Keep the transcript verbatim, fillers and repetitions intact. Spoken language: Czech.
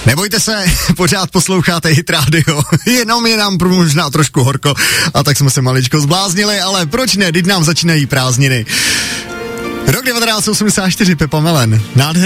Nebojte se, pořád posloucháte Hit Radio, jenom je nám možná trošku horko a tak jsme se maličko zbláznili, ale proč ne, teď nám začínají prázdniny. Rok devatenáct osmdesát čtyři, Pepa Melen, nádherný.